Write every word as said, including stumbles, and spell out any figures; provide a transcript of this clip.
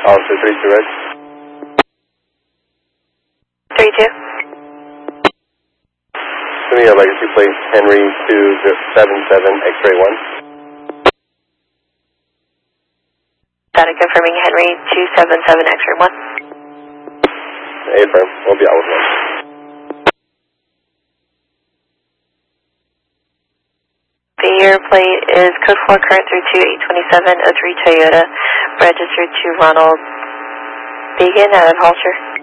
Hollister three two Red. three two. Send me a legacy plate, Henry two seven seven X-ray one. Data confirming Henry two seven seven X-ray one. Affirm, we'll be out with one. The year plate is code four current through two eight twenty-seven oh three Toyota, registered to Ronald Began at Hollister.